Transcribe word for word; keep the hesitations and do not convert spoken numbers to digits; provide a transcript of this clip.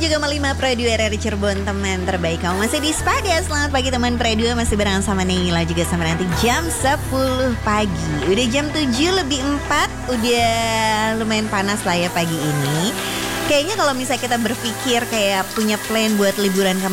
tujuh koma lima Pro dua R R I Cirebon, teman terbaik. Kamu masih di Spada. Selamat pagi teman Pro dua. Masih bareng sama Neila juga sampai nanti jam sepuluh pagi. Udah jam tujuh lebih empat. Udah lumayan panas lah ya pagi ini. Kayaknya kalau misalnya kita berpikir kayak punya plan buat liburan ke